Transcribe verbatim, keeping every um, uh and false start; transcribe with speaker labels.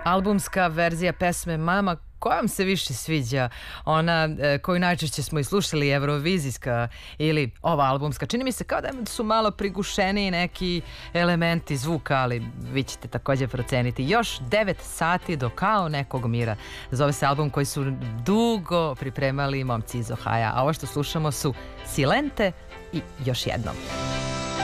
Speaker 1: albumska verzija pesme Mama, koja vam se više sviđa? Ona e, koju najčešće smo i slušali, eurovizijska ili ova albumska? Čini mi se kao da su malo prigušeni neki elementi zvuka, ali vi ćete također proceniti. Još devet sati do Kao nekog mira. Zove se album koji su dugo pripremali momci iz Ohaja. A ovo što slušamo su Silente i Još jednom.